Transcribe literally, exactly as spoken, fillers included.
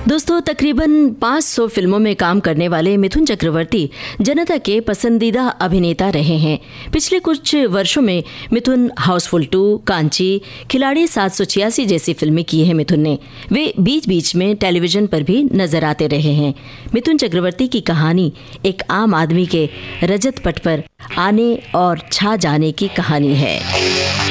दोस्तों, तकरीबन पाँच सौ फिल्मों में काम करने वाले मिथुन चक्रवर्ती जनता के पसंदीदा अभिनेता रहे हैं। पिछले कुछ वर्षों में मिथुन हाउसफुल टू, कांची, खिलाड़ी सात सौ छियासी जैसी फिल्में की हैं मिथुन ने। वे बीच बीच में टेलीविजन पर भी नजर आते रहे हैं। मिथुन चक्रवर्ती की कहानी एक आम आदमी के रजत पट पर आने और छा जाने की कहानी है।